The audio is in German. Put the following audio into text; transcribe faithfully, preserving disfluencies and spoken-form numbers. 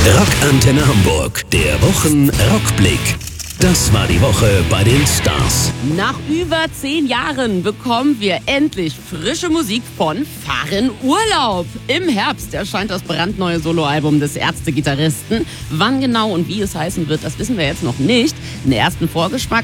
Rockantenne Hamburg, der Wochen-Rockblick. Das war die Woche bei den Stars. Nach über zehn Jahren bekommen wir endlich frische Musik von Farin Urlaub. Im Herbst erscheint das brandneue Soloalbum des Ärzte-Gitarristen. Wann genau und wie es heißen wird, das wissen wir jetzt noch nicht. Einen ersten Vorgeschmack